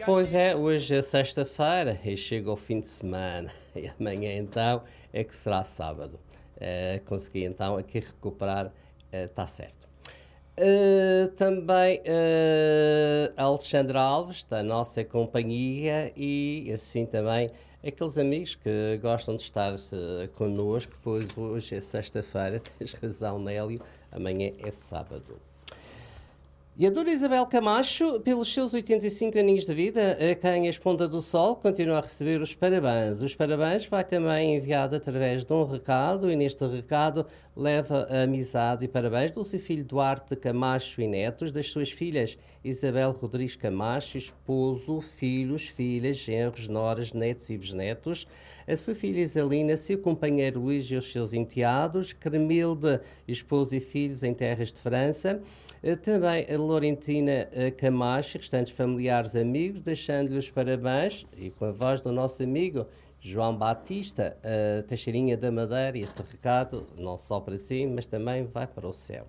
Pois é, hoje é sexta-feira e chega o fim de semana e amanhã então é que será sábado. Consegui então aqui recuperar, está certo. Também a Alexandra Alves, da nossa companhia, e assim também aqueles amigos que gostam de estar connosco, pois hoje é sexta-feira, tens razão, Nélio, amanhã é sábado. E a Dona Isabel Camacho, pelos seus 85 aninhos de vida, a quem a Esponda do Sol continua a receber os parabéns. Os parabéns vai também enviado através de um recado, e neste recado leva a amizade e parabéns do seu filho Duarte Camacho e netos, das suas filhas Isabel Rodrigues Camacho, esposo, filhos, filhas, genros, noras, netos e bisnetos, a sua filha Isalina, seu companheiro Luís e os seus enteados, Cremilde, esposo e filhos em terras de França, também a Laurentina Camacho, restantes familiares amigos, deixando-lhe os parabéns, e com a voz do nosso amigo João Batista, Teixeirinha da Madeira, este recado não só para si, mas também vai para o céu.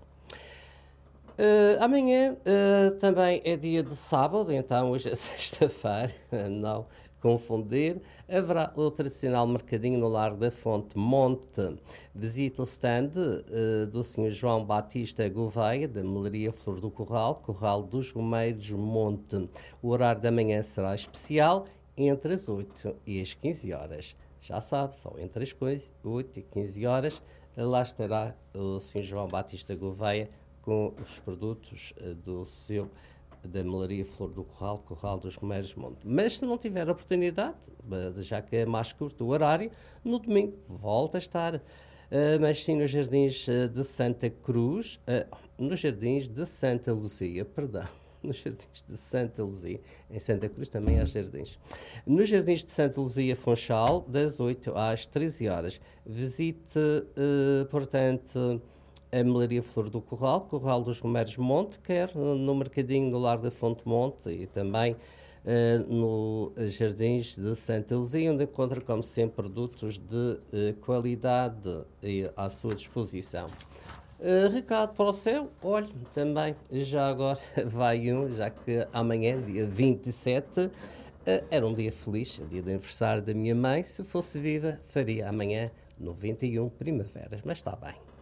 Amanhã também é dia de sábado, então hoje é sexta-feira, não confundir. Haverá o tradicional mercadinho no Largo da Fonte Monte. Visita o stand do Sr. João Batista Gouveia, da Melaria Flor do Corral, Corral dos Romeiros Monte. O horário da manhã será especial, entre as 8 e as 15 horas. Já sabe, só entre as 8 e 15 horas, lá estará o Sr. João Batista Gouveia com os produtos da Melaria Flor do Corral, Corral dos Romeiros Monte. Mas se não tiver oportunidade, já que é mais curto o horário, no domingo volta a estar, mas sim nos Jardins de Santa Cruz, nos Jardins de Santa Luzia, perdão. Nos Jardins de Santa Luzia, em Santa Cruz também há jardins. Nos Jardins de Santa Luzia, Funchal, das 8 às 13 horas. Visite, portanto, a Melaria Flor do Corral, Corral dos Romeiros Monte, quer no Mercadinho do Lar da Fonte Monte e também nos Jardins de Santa Luzia, onde encontra, como sempre, produtos de qualidade à sua disposição. Recado para o céu, olha, também já agora vai já que amanhã, dia 27, era um dia feliz, dia de aniversário da minha mãe. Se fosse viva, faria amanhã 91 primaveras, mas está bem.